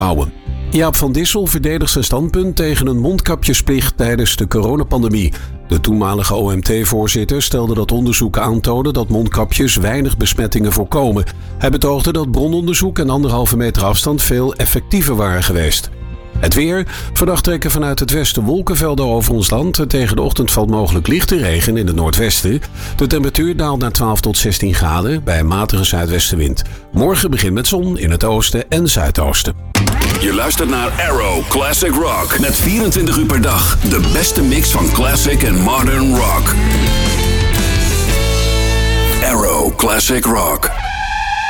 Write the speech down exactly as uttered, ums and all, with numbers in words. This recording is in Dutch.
houden. Jaap van Dissel verdedigt zijn standpunt tegen een mondkapjesplicht tijdens de coronapandemie. De toenmalige O M T-voorzitter stelde dat onderzoeken aantonen dat mondkapjes weinig besmettingen voorkomen. Hij betoogde dat brononderzoek en anderhalve meter afstand veel effectiever waren geweest. Het weer. Vannacht trekken vanuit het westen wolkenvelden over ons land. En tegen de ochtend valt mogelijk lichte regen in het noordwesten. De temperatuur daalt naar twaalf tot zestien graden bij een matige zuidwestenwind. Morgen begint met zon in het oosten en zuidoosten. Je luistert naar Arrow Classic Rock. Met vierentwintig uur per dag de beste mix van classic en modern rock. Arrow Classic Rock.